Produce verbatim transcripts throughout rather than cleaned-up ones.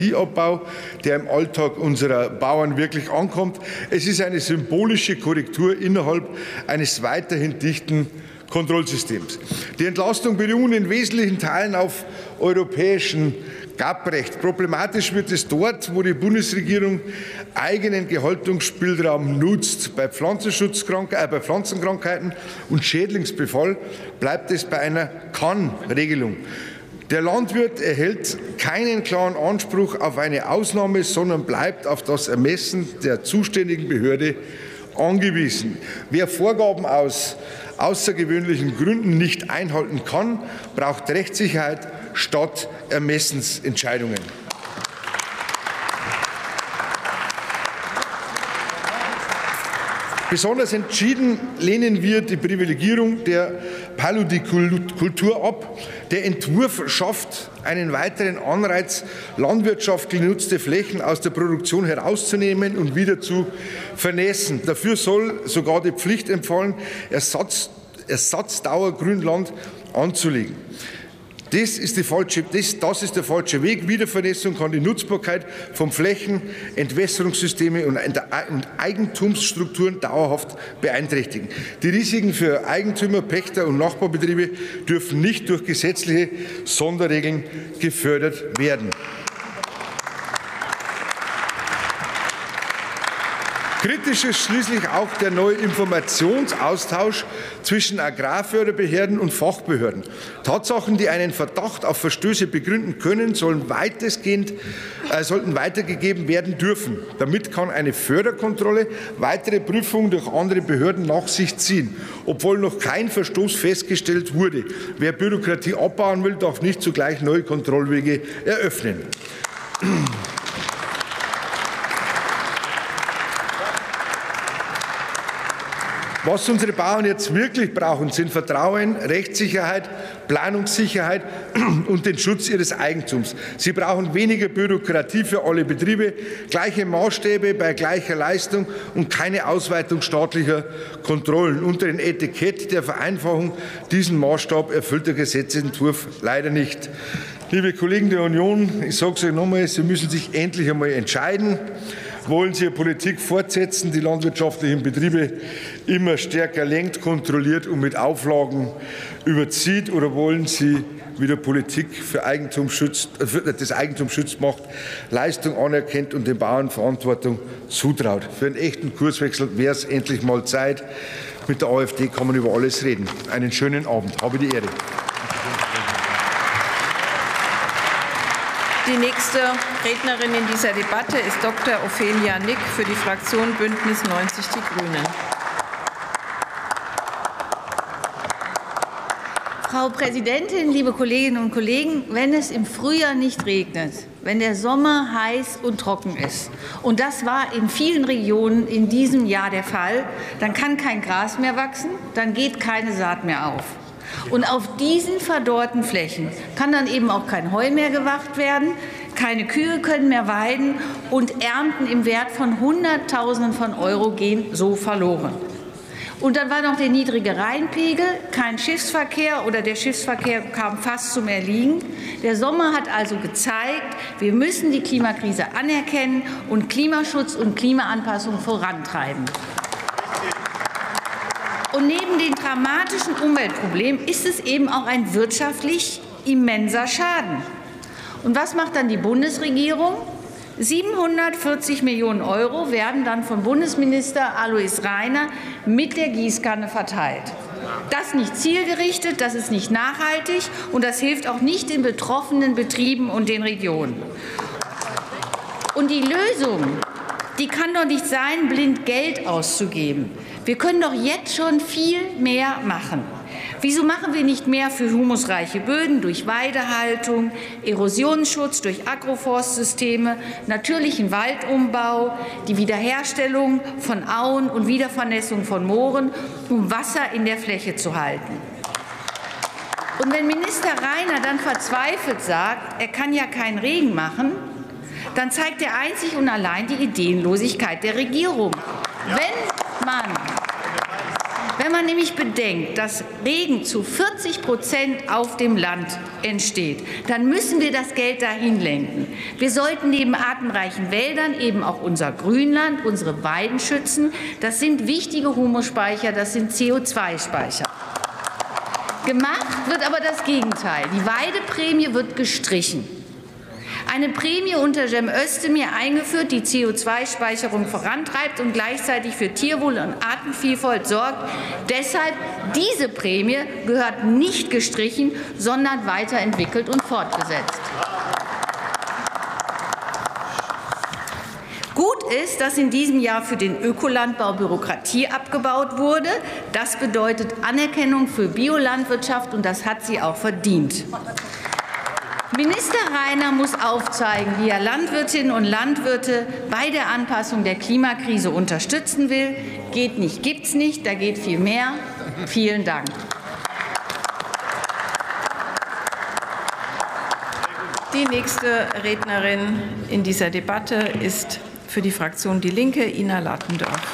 Abbau, der im Alltag unserer Bauern wirklich ankommt. Es ist eine symbolische Korrektur innerhalb eines weiterhin dichten Kontrollsystems. Die Entlastung beruht in wesentlichen Teilen auf europäischem G A P-Recht. Problematisch wird es dort, wo die Bundesregierung eigenen Gehaltungsspielraum nutzt. Bei, äh, bei Pflanzenkrankheiten und Schädlingsbefall bleibt es bei einer Kann-Regelung. Der Landwirt erhält keinen klaren Anspruch auf eine Ausnahme, sondern bleibt auf das Ermessen der zuständigen Behörde angewiesen. Wer Vorgaben aus außergewöhnlichen Gründen nicht einhalten kann, braucht Rechtssicherheit statt Ermessensentscheidungen. Besonders entschieden lehnen wir die Privilegierung der Paludikultur ab. Der Entwurf schafft einen weiteren Anreiz, landwirtschaftlich genutzte Flächen aus der Produktion herauszunehmen und wieder zu vernässen. Dafür soll sogar die Pflicht empfallen, Ersatz, Ersatzdauergrünland anzulegen. Das ist, die falsche, das, das ist der falsche Weg. Wiedervernässung kann die Nutzbarkeit von Flächen, Entwässerungssystemen und Eigentumsstrukturen dauerhaft beeinträchtigen. Die Risiken für Eigentümer, Pächter und Nachbarbetriebe dürfen nicht durch gesetzliche Sonderregeln gefördert werden. Kritisch ist schließlich auch der neue Informationsaustausch zwischen Agrarförderbehörden und Fachbehörden. Tatsachen, die einen Verdacht auf Verstöße begründen können, sollen weitestgehend, äh, sollten weitergegeben werden dürfen. Damit kann eine Förderkontrolle weitere Prüfungen durch andere Behörden nach sich ziehen, obwohl noch kein Verstoß festgestellt wurde. Wer Bürokratie abbauen will, darf nicht zugleich neue Kontrollwege eröffnen. Was unsere Bauern jetzt wirklich brauchen, sind Vertrauen, Rechtssicherheit, Planungssicherheit und den Schutz ihres Eigentums. Sie brauchen weniger Bürokratie für alle Betriebe, gleiche Maßstäbe bei gleicher Leistung und keine Ausweitung staatlicher Kontrollen. Unter dem Etikett der Vereinfachung diesen Maßstab erfüllt der Gesetzentwurf leider nicht. Liebe Kollegen der Union, ich sage es euch nochmal, Sie müssen sich endlich einmal entscheiden. Wollen Sie Ihre Politik fortsetzen, die landwirtschaftlichen Betriebe immer stärker lenkt, kontrolliert und mit Auflagen überzieht, oder wollen Sie wieder Politik für Eigentumsschutz, äh, das Eigentum schützt macht, Leistung anerkennt und den Bauern Verantwortung zutraut? Für einen echten Kurswechsel wäre es endlich mal Zeit. Mit der AfD kann man über alles reden. Einen schönen Abend. Habe die Ehre. Die nächste Rednerin in dieser Debatte ist Doktor Ophelia Nick für die Fraktion Bündnis neunzig Die Grünen. Frau Präsidentin, liebe Kolleginnen und Kollegen! Wenn es im Frühjahr nicht regnet, wenn der Sommer heiß und trocken ist, und das war in vielen Regionen in diesem Jahr der Fall, dann kann kein Gras mehr wachsen, dann geht keine Saat mehr auf. Und auf diesen verdorrten Flächen kann dann eben auch kein Heu mehr gewacht werden, keine Kühe können mehr weiden und Ernten im Wert von Hunderttausenden von Euro gehen so verloren. Und dann war noch der niedrige Rheinpegel, kein Schiffsverkehr oder der Schiffsverkehr kam fast zum Erliegen. Der Sommer hat also gezeigt, wir müssen die Klimakrise anerkennen und Klimaschutz und Klimaanpassung vorantreiben. Und neben den dramatischen Umweltproblemen ist es eben auch ein wirtschaftlich immenser Schaden. Und was macht dann die Bundesregierung? siebenhundertvierzig Millionen Euro werden dann von Bundesminister Alois Rainer mit der Gießkanne verteilt. Das nicht zielgerichtet, das ist nicht nachhaltig und das hilft auch nicht den betroffenen Betrieben und den Regionen. Und die Lösung, die kann doch nicht sein, blind Geld auszugeben. Wir können doch jetzt schon viel mehr machen. Wieso machen wir nicht mehr für humusreiche Böden durch Weidehaltung, Erosionsschutz durch Agroforstsysteme, natürlichen Waldumbau, die Wiederherstellung von Auen und Wiedervernässung von Mooren, um Wasser in der Fläche zu halten? Und wenn Minister Rainer dann verzweifelt sagt, er kann ja keinen Regen machen, dann zeigt er einzig und allein die Ideenlosigkeit der Regierung. Wenn man Wenn man nämlich bedenkt, dass Regen zu vierzig Prozent auf dem Land entsteht, dann müssen wir das Geld dahin lenken. Wir sollten neben artenreichen Wäldern eben auch unser Grünland, unsere Weiden schützen. Das sind wichtige Humusspeicher, das sind C O zwei Speicher. Gemacht wird aber das Gegenteil. Die Weideprämie wird gestrichen. Eine Prämie unter Cem Özdemir eingeführt, die C O zwei Speicherung vorantreibt und gleichzeitig für Tierwohl und Artenvielfalt sorgt. Deshalb, diese Prämie gehört nicht gestrichen, sondern weiterentwickelt und fortgesetzt. Gut ist, dass in diesem Jahr für den Ökolandbau Bürokratie abgebaut wurde. Das bedeutet Anerkennung für Biolandwirtschaft, und das hat sie auch verdient. Minister Reiner muss aufzeigen, wie er Landwirtinnen und Landwirte bei der Anpassung der Klimakrise unterstützen will. Geht nicht, gibt's nicht, da geht viel mehr. Vielen Dank. Die nächste Rednerin in dieser Debatte ist für die Fraktion Die Linke Ina Latendorf.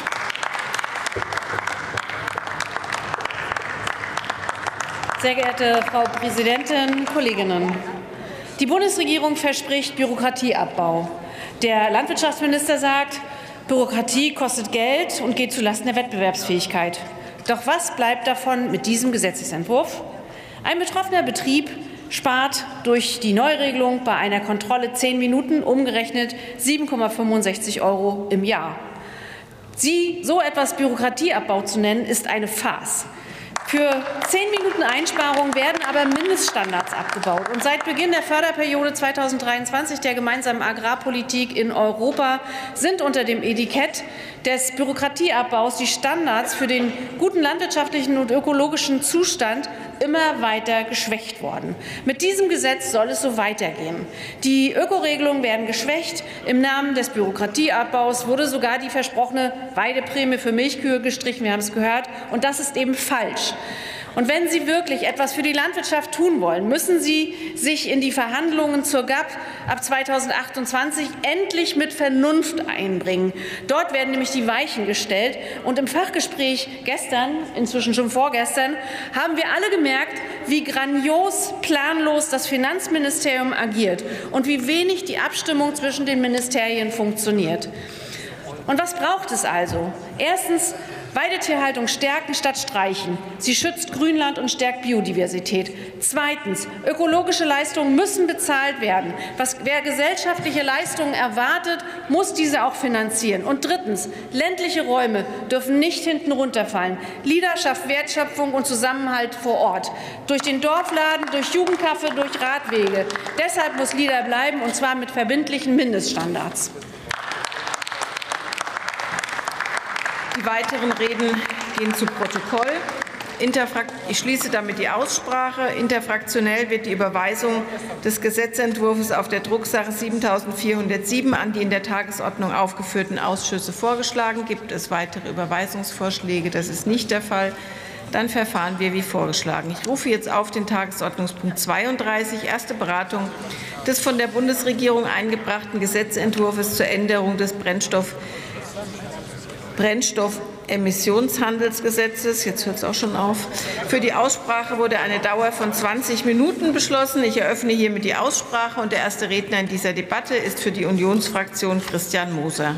Sehr geehrte Frau Präsidentin, Kolleginnen! Die Bundesregierung verspricht Bürokratieabbau. Der Landwirtschaftsminister sagt, Bürokratie kostet Geld und geht zulasten der Wettbewerbsfähigkeit. Doch was bleibt davon mit diesem Gesetzesentwurf? Ein betroffener Betrieb spart durch die Neuregelung bei einer Kontrolle zehn Minuten umgerechnet sieben Komma fünfundsechzig Euro im Jahr. Sie so etwas Bürokratieabbau zu nennen, ist eine Farce. Für zehn Minuten Einsparung werden aber Mindeststandards abgebaut. Und seit Beginn der Förderperiode zweitausenddreiundzwanzig der gemeinsamen Agrarpolitik in Europa sind unter dem Etikett des Bürokratieabbaus die Standards für den guten landwirtschaftlichen und ökologischen Zustand immer weiter geschwächt worden. Mit diesem Gesetz soll es so weitergehen. Die Ökoregelungen werden geschwächt. Im Namen des Bürokratieabbaus wurde sogar die versprochene Weideprämie für Milchkühe gestrichen. Wir haben es gehört. Und das ist eben falsch. Und wenn Sie wirklich etwas für die Landwirtschaft tun wollen, müssen Sie sich in die Verhandlungen zur G A P ab zweitausendachtundzwanzig endlich mit Vernunft einbringen. Dort werden nämlich die Weichen gestellt. Und im Fachgespräch gestern, inzwischen schon vorgestern, haben wir alle gemerkt, wie grandios planlos das Finanzministerium agiert und wie wenig die Abstimmung zwischen den Ministerien funktioniert. Und was braucht es also? Erstens, Weidetierhaltung stärken statt streichen. Sie schützt Grünland und stärkt Biodiversität. Zweitens, ökologische Leistungen müssen bezahlt werden. Was, wer gesellschaftliche Leistungen erwartet, muss diese auch finanzieren. Und drittens, ländliche Räume dürfen nicht hinten runterfallen. Lieder schafft Wertschöpfung und Zusammenhalt vor Ort. Durch den Dorfladen, durch Jugendkaffee, durch Radwege. Deshalb muss Lieder bleiben, und zwar mit verbindlichen Mindeststandards. Die weiteren Reden gehen zu Protokoll. Ich schließe damit die Aussprache. Interfraktionell wird die Überweisung des Gesetzentwurfs auf der Drucksache siebentausendvierhundertsieben an die in der Tagesordnung aufgeführten Ausschüsse vorgeschlagen. Gibt es weitere Überweisungsvorschläge? Das ist nicht der Fall. Dann verfahren wir wie vorgeschlagen. Ich rufe jetzt auf den Tagesordnungspunkt zweiunddreißig, erste Beratung des von der Bundesregierung eingebrachten Gesetzentwurfs zur Änderung des Brennstoff Brennstoffemissionshandelsgesetzes. Jetzt hört es auch schon auf. Für die Aussprache wurde eine Dauer von zwanzig Minuten beschlossen. Ich eröffne hiermit die Aussprache, und der erste Redner in dieser Debatte ist für die Unionsfraktion Christian Moser.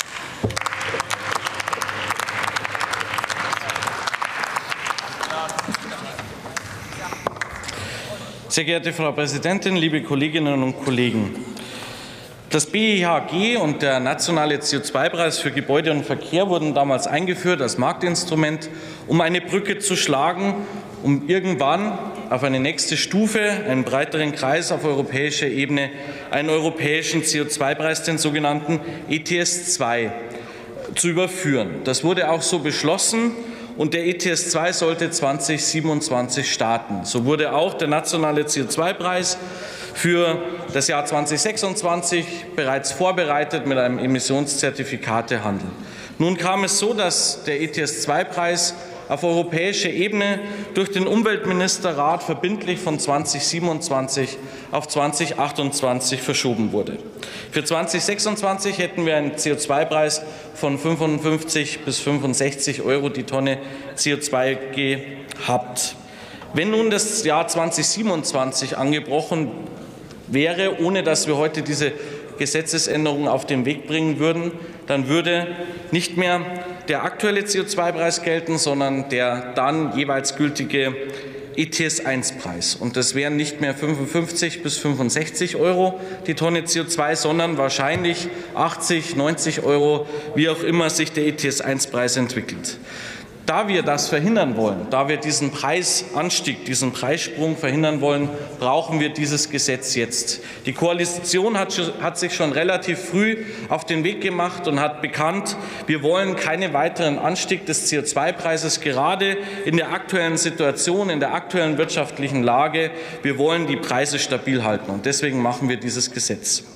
Sehr geehrte Frau Präsidentin, liebe Kolleginnen und Kollegen! Das B E H G und der nationale C O zwei Preis für Gebäude und Verkehr wurden damals eingeführt als Marktinstrument, um eine Brücke zu schlagen, um irgendwann auf eine nächste Stufe, einen breiteren Kreis auf europäischer Ebene, einen europäischen C O zwei Preis, den sogenannten E T S zwei, zu überführen. Das wurde auch so beschlossen. Und der E T S zwei sollte zweitausendsiebenundzwanzig starten. So wurde auch der nationale C O zwei Preis für das Jahr zweitausendsechsundzwanzig bereits vorbereitet mit einem Emissionszertifikatehandel. Nun kam es so, dass der E T S zwei Preis auf europäischer Ebene durch den Umweltministerrat verbindlich von zweitausendsiebenundzwanzig auf zweitausendachtundzwanzig verschoben wurde. Für zweitausendsechsundzwanzig hätten wir einen C O zwei Preis von fünfundfünfzig bis fünfundsechzig Euro die Tonne C O zwei gehabt. Wenn nun das Jahr zweitausendsiebenundzwanzig angebrochen wäre, ohne dass wir heute diese Gesetzesänderungen auf den Weg bringen würden, dann würde nicht mehr der aktuelle C O zwei Preis gelten, sondern der dann jeweils gültige E T S eins Preis. Und das wären nicht mehr fünfundfünfzig bis fünfundsechzig Euro die Tonne C O zwei, sondern wahrscheinlich achtzig, neunzig Euro, wie auch immer sich der E T S eins Preis entwickelt. Da wir das verhindern wollen, da wir diesen Preisanstieg, diesen Preissprung verhindern wollen, brauchen wir dieses Gesetz jetzt. Die Koalition hat, hat sich schon relativ früh auf den Weg gemacht und hat bekannt, wir wollen keinen weiteren Anstieg des C O zwei Preises, gerade in der aktuellen Situation, in der aktuellen wirtschaftlichen Lage. Wir wollen die Preise stabil halten, und deswegen machen wir dieses Gesetz.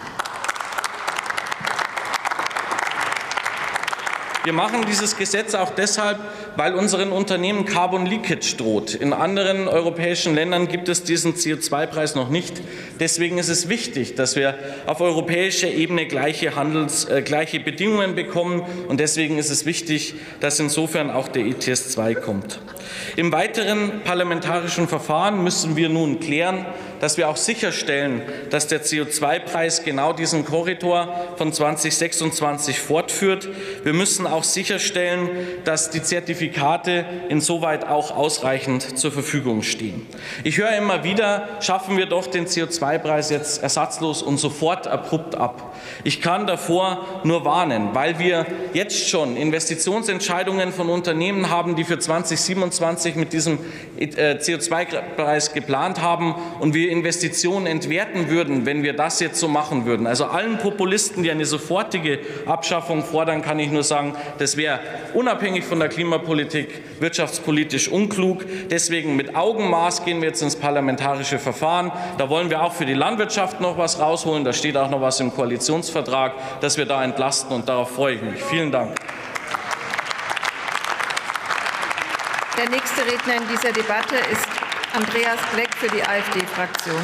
Wir machen dieses Gesetz auch deshalb, weil unseren Unternehmen Carbon Leakage droht. In anderen europäischen Ländern gibt es diesen C O zwei Preis noch nicht. Deswegen ist es wichtig, dass wir auf europäischer Ebene gleiche, Handels, äh, gleiche Bedingungen bekommen. Und deswegen ist es wichtig, dass insofern auch der E T S zwei kommt. Im weiteren parlamentarischen Verfahren müssen wir nun klären, dass wir auch sicherstellen, dass der C O zwei Preis genau diesen Korridor von zweitausendsechsundzwanzig fortführt. Wir müssen auch sicherstellen, dass die Zertifikate insoweit auch ausreichend zur Verfügung stehen. Ich höre immer wieder, schaffen wir doch den C O zwei Preis jetzt ersatzlos und sofort abrupt ab. Ich kann davor nur warnen, weil wir jetzt schon Investitionsentscheidungen von Unternehmen haben, die für zweitausendsiebenundzwanzig mit diesem C O zwei Preis geplant haben, und wir Investitionen entwerten würden, wenn wir das jetzt so machen würden. Also allen Populisten, die eine sofortige Abschaffung fordern, kann ich nur sagen, das wäre unabhängig von der Klimapolitik wirtschaftspolitisch unklug. Deswegen mit Augenmaß gehen wir jetzt ins parlamentarische Verfahren. Da wollen wir auch für die Landwirtschaft noch was rausholen. Da steht auch noch was im Koalitionsvertrag, dass wir da entlasten, und darauf freue ich mich. Vielen Dank. Der nächste Redner in dieser Debatte ist Andreas Bleck für die AfD-Fraktion.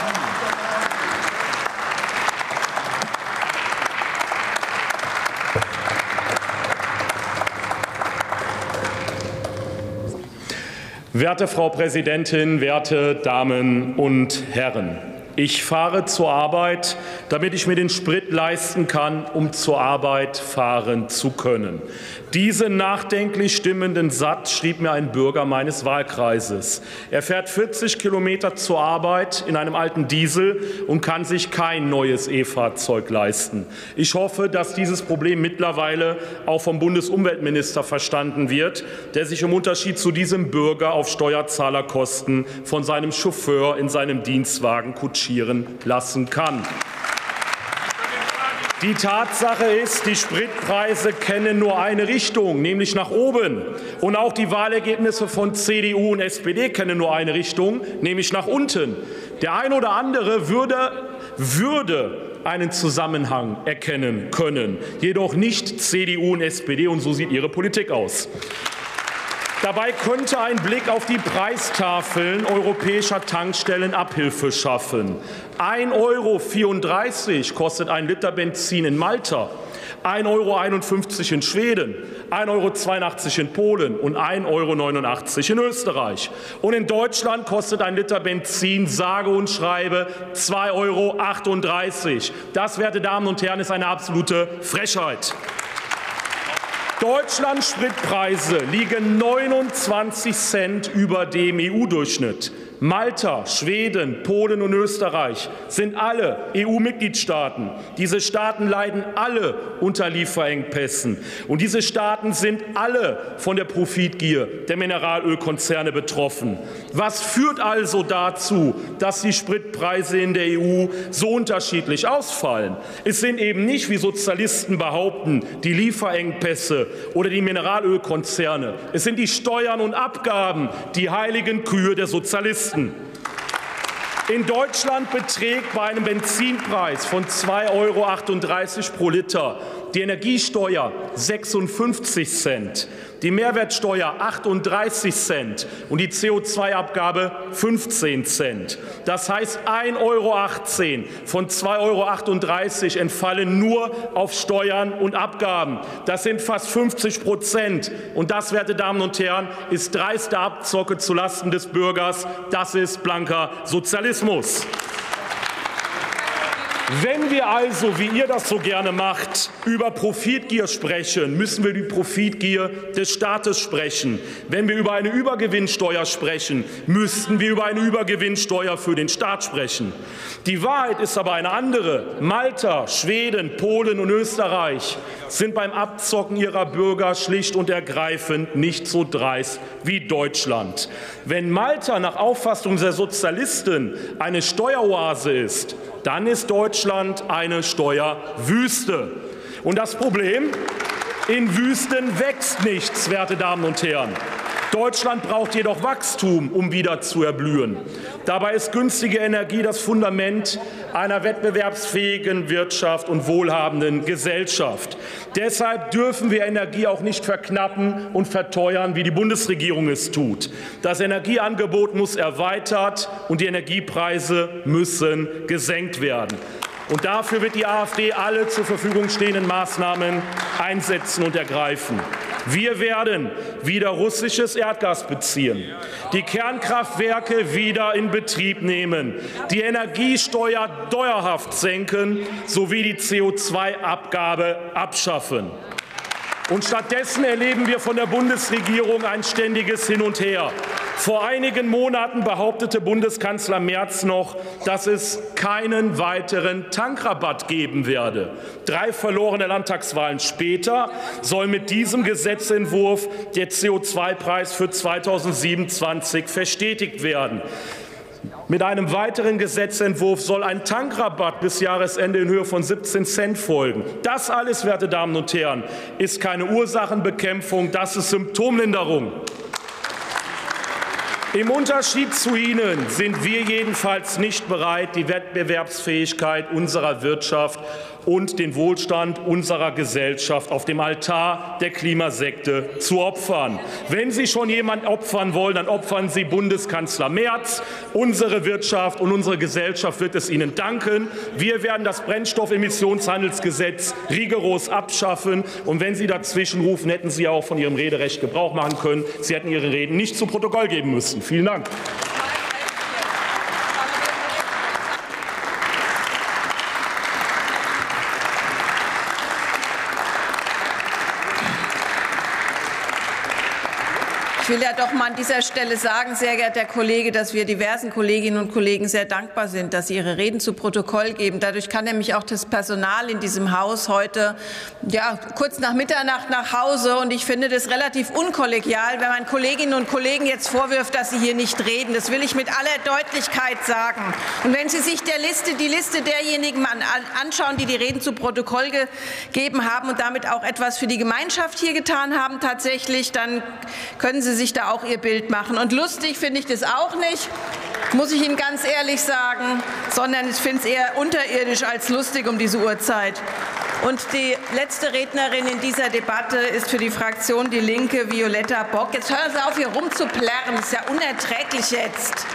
Werte Frau Präsidentin, werte Damen und Herren! Ich fahre zur Arbeit, damit ich mir den Sprit leisten kann, um zur Arbeit fahren zu können. Diesen nachdenklich stimmenden Satz schrieb mir ein Bürger meines Wahlkreises. Er fährt vierzig Kilometer zur Arbeit in einem alten Diesel und kann sich kein neues E-Fahrzeug leisten. Ich hoffe, dass dieses Problem mittlerweile auch vom Bundesumweltminister verstanden wird, der sich im Unterschied zu diesem Bürger auf Steuerzahlerkosten von seinem Chauffeur in seinem Dienstwagen kutschiert lassen kann. Die Tatsache ist, die Spritpreise kennen nur eine Richtung, nämlich nach oben. Und auch die Wahlergebnisse von C D U und S P D kennen nur eine Richtung, nämlich nach unten. Der eine oder andere würde, würde einen Zusammenhang erkennen können, jedoch nicht C D U und S P D, und so sieht ihre Politik aus. Dabei könnte ein Blick auf die Preistafeln europäischer Tankstellen Abhilfe schaffen. ein Euro vierunddreißig kostet ein Liter Benzin in Malta, ein Euro einundfünfzig in Schweden, ein Euro zweiundachtzig in Polen und ein Euro neunundachtzig in Österreich. Und in Deutschland kostet ein Liter Benzin sage und schreibe zwei Euro achtunddreißig. Das, werte Damen und Herren, ist eine absolute Frechheit. Deutschlands Spritpreise liegen neunundzwanzig Cent über dem E U-Durchschnitt. Malta, Schweden, Polen und Österreich sind alle E U-Mitgliedstaaten. Diese Staaten leiden alle unter Lieferengpässen. Und diese Staaten sind alle von der Profitgier der Mineralölkonzerne betroffen. Was führt also dazu, dass die Spritpreise in der E U so unterschiedlich ausfallen? Es sind eben nicht, wie Sozialisten behaupten, die Lieferengpässe oder die Mineralölkonzerne. Es sind die Steuern und Abgaben, die heiligen Kühe der Sozialisten. In Deutschland beträgt bei einem Benzinpreis von zwei Euro achtunddreißig pro Liter die Energiesteuer sechsundfünfzig Cent, die Mehrwertsteuer achtunddreißig Cent und die C O zwei Abgabe fünfzehn Cent. Das heißt, ein Euro achtzehn von zwei Euro achtunddreißig entfallen nur auf Steuern und Abgaben. Das sind fast fünfzig Prozent. Und das, werte Damen und Herren, ist dreiste Abzocke zulasten des Bürgers. Das ist blanker Sozialismus. Wenn wir also, wie ihr das so gerne macht, über Profitgier sprechen, müssen wir die Profitgier des Staates sprechen. Wenn wir über eine Übergewinnsteuer sprechen, müssten wir über eine Übergewinnsteuer für den Staat sprechen. Die Wahrheit ist aber eine andere. Malta, Schweden, Polen und Österreich sind beim Abzocken ihrer Bürger schlicht und ergreifend nicht so dreist wie Deutschland. Wenn Malta nach Auffassung der Sozialisten eine Steueroase ist, dann ist Deutschland eine Steuerwüste. Und das Problem: In Wüsten wächst nichts, werte Damen und Herren. Deutschland braucht jedoch Wachstum, um wieder zu erblühen. Dabei ist günstige Energie das Fundament einer wettbewerbsfähigen Wirtschaft und wohlhabenden Gesellschaft. Deshalb dürfen wir Energie auch nicht verknappen und verteuern, wie die Bundesregierung es tut. Das Energieangebot muss erweitert und die Energiepreise müssen gesenkt werden. Und dafür wird die AfD alle zur Verfügung stehenden Maßnahmen einsetzen und ergreifen. Wir werden wieder russisches Erdgas beziehen, die Kernkraftwerke wieder in Betrieb nehmen, die Energiesteuer dauerhaft senken sowie die C O zwei Abgabe abschaffen. Und stattdessen erleben wir von der Bundesregierung ein ständiges Hin und Her. Vor einigen Monaten behauptete Bundeskanzler Merz noch, dass es keinen weiteren Tankrabatt geben werde. Drei verlorene Landtagswahlen später soll mit diesem Gesetzentwurf der C O zwei Preis für zweitausendsiebenundzwanzig verstetigt werden. Mit einem weiteren Gesetzentwurf soll ein Tankrabatt bis Jahresende in Höhe von siebzehn Cent folgen. Das alles, werte Damen und Herren, ist keine Ursachenbekämpfung, das ist Symptomlinderung. Im Unterschied zu Ihnen sind wir jedenfalls nicht bereit, die Wettbewerbsfähigkeit unserer Wirtschaft und den Wohlstand unserer Gesellschaft auf dem Altar der Klimasekte zu opfern. Wenn Sie schon jemanden opfern wollen, dann opfern Sie Bundeskanzler Merz. Unsere Wirtschaft und unsere Gesellschaft wird es Ihnen danken. Wir werden das Brennstoffemissionshandelsgesetz rigoros abschaffen. Und wenn Sie dazwischen rufen, hätten Sie auch von Ihrem Rederecht Gebrauch machen können. Sie hätten Ihre Reden nicht zu Protokoll geben müssen. Vielen Dank. Ich will ja doch mal an dieser Stelle sagen, sehr geehrter Herr Kollege, dass wir diversen Kolleginnen und Kollegen sehr dankbar sind, dass sie ihre Reden zu Protokoll geben. Dadurch kann nämlich auch das Personal in diesem Haus heute ja, kurz nach Mitternacht nach Hause. Und ich finde das relativ unkollegial, wenn man Kolleginnen und Kollegen jetzt vorwirft, dass sie hier nicht reden. Das will ich mit aller Deutlichkeit sagen. Und wenn Sie sich der Liste, die Liste derjenigen anschauen, die die Reden zu Protokoll gegeben haben und damit auch etwas für die Gemeinschaft hier getan haben tatsächlich, dann können Sie sich da auch Ihr Bild machen. Und lustig finde ich das auch nicht, muss ich Ihnen ganz ehrlich sagen, sondern ich finde es eher unterirdisch als lustig um diese Uhrzeit. Und die letzte Rednerin in dieser Debatte ist für die Fraktion Die Linke Violetta Bock. Jetzt hören Sie auf, hier rumzuplärren, das ist ja unerträglich jetzt.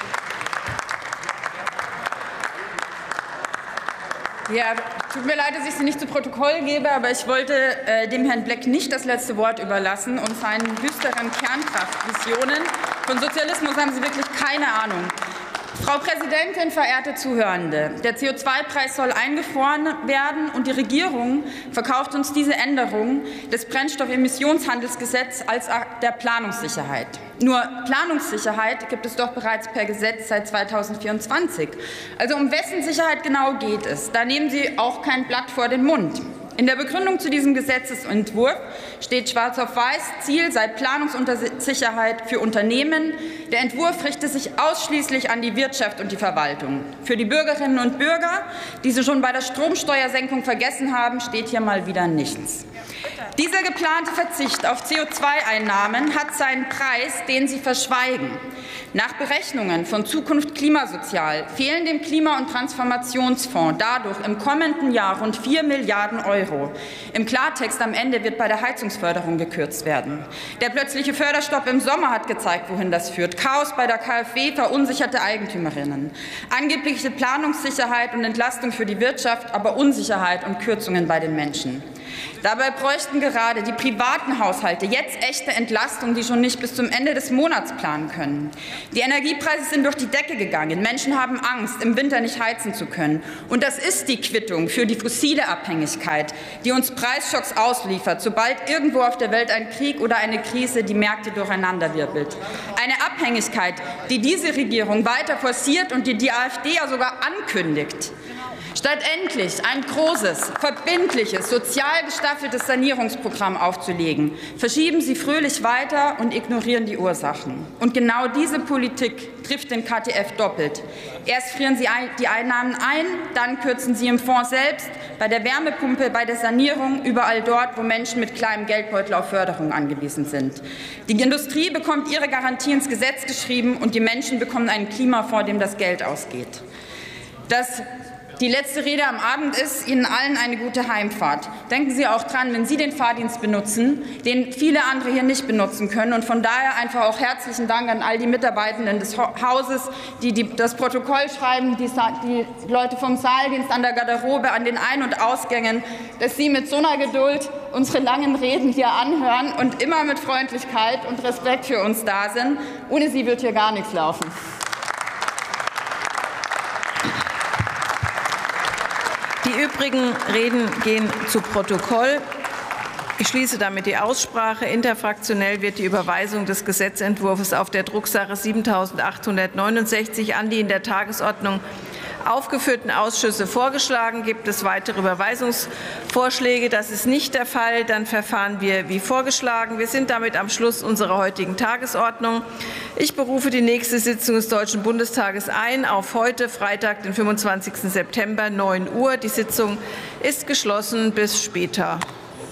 Ja, tut mir leid, dass ich Sie nicht zu Protokoll gebe, aber ich wollte äh, dem Herrn Bleck nicht das letzte Wort überlassen und seinen düsteren Kernkraftvisionen. Von Sozialismus haben Sie wirklich keine Ahnung. Frau Präsidentin, verehrte Zuhörende, der C O zwei Preis soll eingefroren werden, und die Regierung verkauft uns diese Änderung des Brennstoffemissionshandelsgesetzes als Akt der Planungssicherheit. Nur Planungssicherheit gibt es doch bereits per Gesetz seit zweitausendvierundzwanzig. Also um wessen Sicherheit genau geht es? Da nehmen Sie auch kein Blatt vor den Mund. In der Begründung zu diesem Gesetzesentwurf steht schwarz auf weiß, Ziel sei Planungssicherheit für Unternehmen. Der Entwurf richtet sich ausschließlich an die Wirtschaft und die Verwaltung. Für die Bürgerinnen und Bürger, die sie schon bei der Stromsteuersenkung vergessen haben, steht hier mal wieder nichts. Dieser geplante Verzicht auf C O zwei Einnahmen hat seinen Preis, den Sie verschweigen. Nach Berechnungen von Zukunft Klimasozial fehlen dem Klima- und Transformationsfonds dadurch im kommenden Jahr rund vier Milliarden Euro. Im Klartext, am Ende wird bei der Heizungsförderung gekürzt werden. Der plötzliche Förderstopp im Sommer hat gezeigt, wohin das führt. Chaos bei der K f W, verunsicherte Eigentümerinnen. Angebliche Planungssicherheit und Entlastung für die Wirtschaft, aber Unsicherheit und Kürzungen bei den Menschen. Dabei bräuchten gerade die privaten Haushalte jetzt echte Entlastung, die schon nicht bis zum Ende des Monats planen können. Die Energiepreise sind durch die Decke gegangen. Menschen haben Angst, im Winter nicht heizen zu können. Und das ist die Quittung für die fossile Abhängigkeit, die uns Preisschocks ausliefert, sobald irgendwo auf der Welt ein Krieg oder eine Krise die Märkte durcheinanderwirbelt. Eine Abhängigkeit, die diese Regierung weiter forciert und die die AfD ja sogar ankündigt. Statt endlich ein großes, verbindliches, sozial gestaffeltes Sanierungsprogramm aufzulegen, verschieben Sie fröhlich weiter und ignorieren die Ursachen. Und genau diese Politik trifft den K T F doppelt. Erst frieren Sie die Einnahmen ein, dann kürzen Sie im Fonds selbst, bei der Wärmepumpe, bei der Sanierung, überall dort, wo Menschen mit kleinem Geldbeutel auf Förderung angewiesen sind. Die Industrie bekommt ihre Garantie ins Gesetz geschrieben und die Menschen bekommen einen Klimafonds, dem das Geld ausgeht. Das Die letzte Rede am Abend ist Ihnen allen eine gute Heimfahrt. Denken Sie auch dran, wenn Sie den Fahrdienst benutzen, den viele andere hier nicht benutzen können. Und von daher einfach auch herzlichen Dank an all die Mitarbeitenden des Hauses, die, die das Protokoll schreiben, die, die Leute vom Saaldienst, an der Garderobe, an den Ein- und Ausgängen, dass Sie mit so einer Geduld unsere langen Reden hier anhören und immer mit Freundlichkeit und Respekt für uns da sind. Ohne Sie wird hier gar nichts laufen. Die übrigen Reden gehen zu Protokoll. Ich schließe damit die Aussprache. Interfraktionell wird die Überweisung des Gesetzentwurfs auf der Drucksache siebentausendachthundertneunundsechzig an die in der Tagesordnung aufgeführten Ausschüsse vorgeschlagen. Gibt es weitere Überweisungsvorschläge? Das ist nicht der Fall. Dann verfahren wir wie vorgeschlagen. Wir sind damit am Schluss unserer heutigen Tagesordnung. Ich berufe die nächste Sitzung des Deutschen Bundestages ein auf heute, Freitag, den fünfundzwanzigsten September, neun Uhr. Die Sitzung ist geschlossen. Bis später.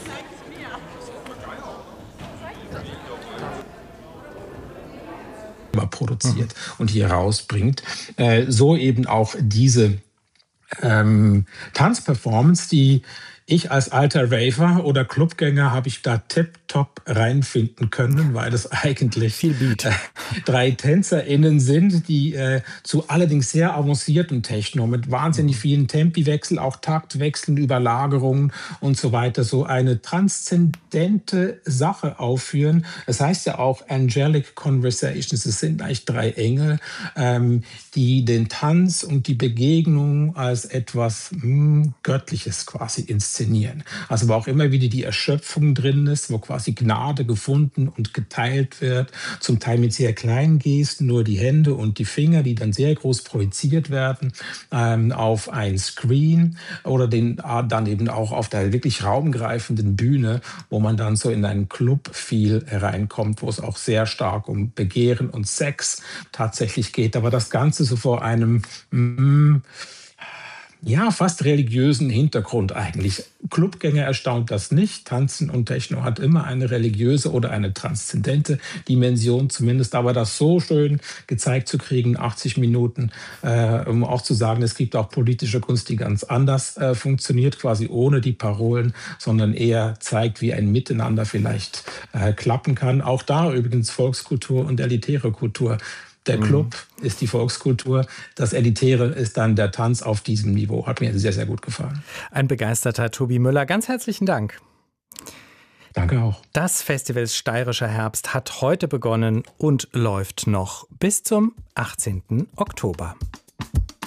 produziert mhm. und hier rausbringt. Äh, so eben auch diese ähm, Tanzperformance, die ich als alter Raver oder Clubgänger habe ich da tipptopp reinfinden können, weil es eigentlich viel Beat. Äh, drei TänzerInnen sind, die äh, zu allerdings sehr avancierten Techno mit wahnsinnig vielen Tempiwechsel, auch Taktwechseln, Überlagerungen und so weiter, so eine transzendente Sache aufführen. Das heißt ja auch Angelic Conversations. Es sind eigentlich drei Engel, ähm, die den Tanz und die Begegnung als etwas mh, Göttliches quasi inszenieren. Also wo auch immer wieder die Erschöpfung drin ist, wo quasi Gnade gefunden und geteilt wird, zum Teil mit sehr kleinen Gesten, nur die Hände und die Finger, die dann sehr groß projiziert werden ähm, auf ein Screen oder den, dann eben auch auf der wirklich raumgreifenden Bühne, wo man dann so in einen Club-Feel hereinkommt, wo es auch sehr stark um Begehren und Sex tatsächlich geht. Aber das Ganze so vor einem mm, ja, fast religiösen Hintergrund eigentlich. Clubgänger erstaunt das nicht. Tanzen und Techno hat immer eine religiöse oder eine transzendente Dimension zumindest. Aber das so schön gezeigt zu kriegen, achtzig Minuten, äh, um auch zu sagen, es gibt auch politische Kunst, die ganz anders äh, funktioniert, quasi ohne die Parolen, sondern eher zeigt, wie ein Miteinander vielleicht äh, klappen kann. Auch da übrigens Volkskultur und elitäre Kultur. Der Club mhm. ist die Volkskultur, das Elitäre ist dann der Tanz auf diesem Niveau. Hat mir sehr, sehr gut gefallen. Ein begeisterter Tobi Müller. Ganz herzlichen Dank. Danke auch. Das Festival Steirischer Herbst hat heute begonnen und läuft noch bis zum achtzehnten Oktober.